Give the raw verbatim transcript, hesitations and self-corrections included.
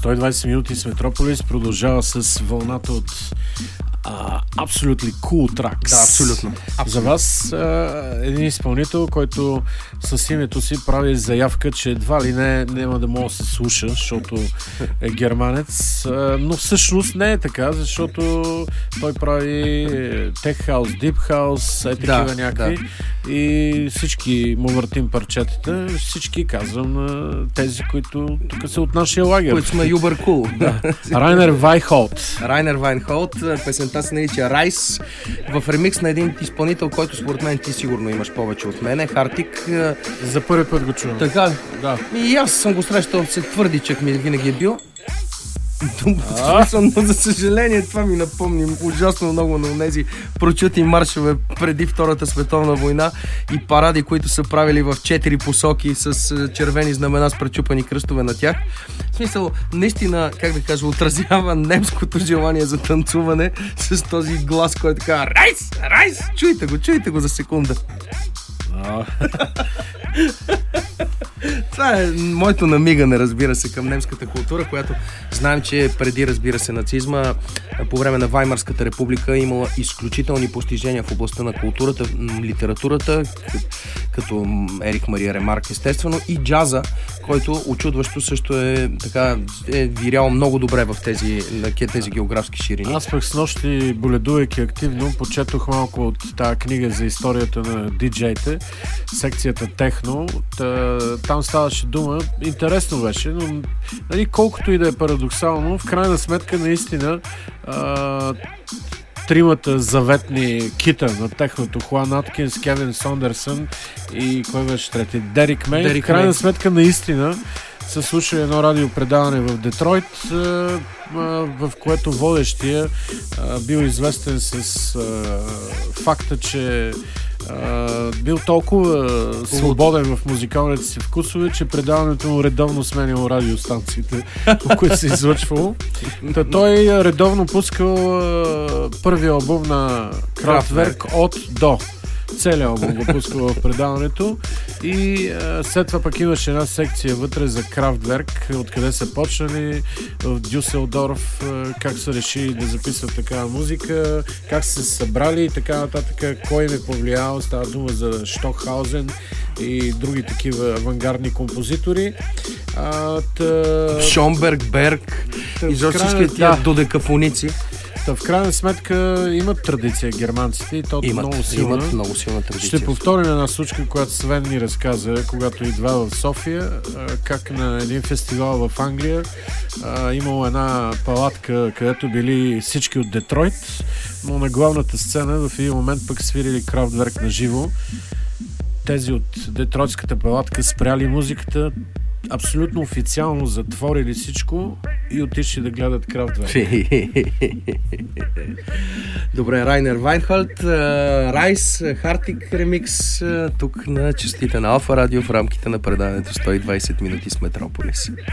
сто и двайсет минути с Метрополис продължава с вълната от uh, Absolutely Cool Tracks. Да, абсолютно. абсолютно. За вас uh, един изпълнител, който с името си прави заявка, че едва ли не няма да може да се слуша, защото е германец, uh, но всъщност не е така, защото той прави Tech House, Deep House, е такива да, някакви да. И всички му въртим парчетата, всички казвам на тези, които тук са от нашия лагер. Които сме юбър кул. Да. Райнер Вайнхолт. Райнер Вайнхолт, песента се нарича Райс, в ремикс на един изпълнител, който според мен ти сигурно имаш повече от мене, Хартик. За първи път го чувам. Така? Да. И аз съм го срещал, се твърдичък ми винаги е бил. Но за съжаление това ми напомни ужасно много на тези прочути маршове преди Втората световна война и паради, които са правили в четири посоки с червени знамена с пречупани кръстове на тях. В смисъл, наистина, как да кажа, отразява немското желание за танцуване с този глас, който така Райс! Райс! Чуйте го, чуйте го за секунда. Това е моето намигане, разбира се, към немската култура, която знаем, че преди, разбира се, нацизма, по време на Ваймарската република имала изключителни постижения в областта на културата, литературата, като Ерих Мария Ремарк, естествено, и джаза, който очудващо също е така е вирял много добре в тези, тези географски ширини. Аз пък с нощи, боледувайки активно, почетох малко от тази книга за историята на диджеите, секцията Техно. Там ставаше дума. Интересно беше, но нали, колкото и да е парадоксално, в крайна сметка наистина а, тримата заветни кита на техното, Хуан Аткинс, Кевин Сондерсън и кой беше трети? Дерик Мей. Дерик в крайна Мей. Сметка наистина се слуша едно радиопредаване в Детройт, в което водещия бил известен с факта, че бил толкова свободен в музикалните си вкусове, че предаването му редовно сменяло радиостанциите, по които се излъчвало. Та той редовно пускал първия албум на Kraftwerk от до. Целият албум го пускал в предаването и а, след това пък имаше една секция вътре за Kraftwerk, откъде са почнали в Дюселдорф, а, как са решили да записват такава музика, как са се събрали и така нататък, кой им е повлиял, става дума за Штокхаузен и други такива авангардни композитори. А, тъ... Шонберг, Берг и всички тия да. Додекафоници. Та, в крайна сметка имат традиция германците и то имат, много силна. Имат много силна традиция. Ще повторим една случка, която Свен ни разказа, когато идва в София, как на един фестивал в Англия имало една палатка, където били всички от Детройт, но на главната сцена в един момент пък свирили Kraftwerk на живо. Тези от детройтската палатка спряли музиката, абсолютно официално затворили всичко и отишли да гледат Kraftwerk. Добре, Райнер Вайнхолт, Райс, Хартик ремикс, тук на частите на Алфа Радио в рамките на предаването сто и двайсет минути с Метрополис.